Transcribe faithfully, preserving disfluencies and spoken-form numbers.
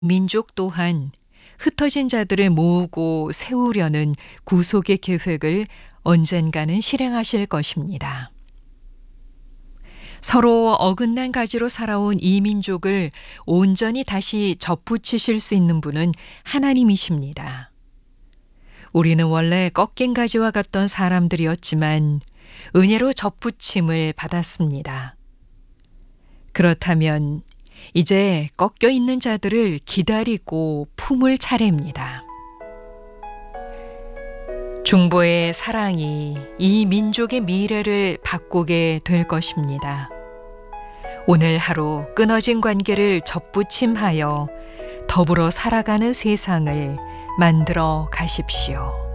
민족 또한 흩어진 자들을 모으고 세우려는 구속의 계획을 언젠가는 실행하실 것입니다. 서로 어긋난 가지로 살아온 이 민족을 온전히 다시 접붙이실 수 있는 분은 하나님이십니다. 우리는 원래 꺾인 가지와 같던 사람들이었지만 은혜로 접붙임을 받았습니다. 그렇다면 이제 꺾여 있는 자들을 기다리고 품을 차례입니다. 중보의 사랑이 이 민족의 미래를 바꾸게 될 것입니다. 오늘 하루 끊어진 관계를 접붙임하여 더불어 살아가는 세상을 만들어 가십시오.